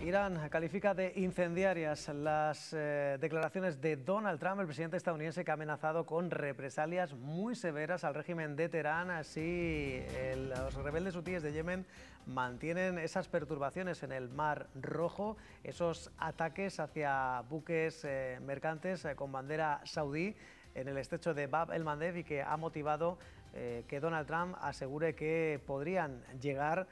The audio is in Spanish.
Irán califica de incendiarias las declaraciones de Donald Trump, el presidente estadounidense, que ha amenazado con represalias muy severas al régimen de Teherán. Así, los rebeldes hutíes de Yemen mantienen esas perturbaciones en el Mar Rojo, esos ataques hacia buques mercantes con bandera saudí en el estrecho de Bab el-Mandeb, y que ha motivado que Donald Trump asegure que podrían llegar